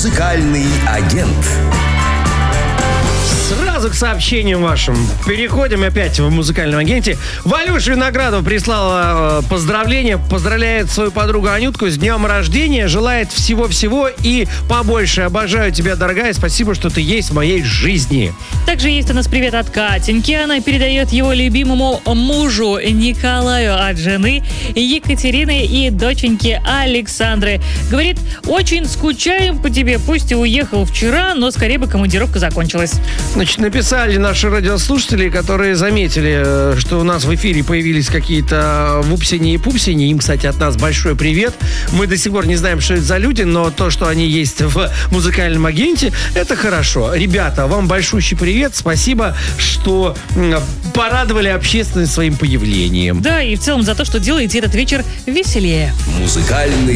Музыкальный агент. Сразу к сообщениям вашим. Переходим опять в музыкальном агенте. Валюша Виноградов прислала поздравления. Поздравляет свою подругу Анютку с днем рождения. Желает всего-всего и побольше. Обожаю тебя, дорогая. Спасибо, что ты есть в моей жизни. Также есть у нас привет от Катеньки. Она передает его любимому мужу Николаю от жены Екатерины и доченьки Александры. Говорит, очень скучаем по тебе. Пусть и уехал вчера, но скорее бы командировка закончилась. Значит, написали наши радиослушатели, которые заметили, что у нас в эфире появились какие-то вупсини и пупсини. Им, кстати, от нас большой привет. Мы до сих пор не знаем, что это за люди, но то, что они есть в музыкальном агенте, это хорошо. Ребята, вам большущий привет. Спасибо, что порадовали общественность своим появлением. Да, и в целом за то, что делаете этот вечер веселее. Музыкальный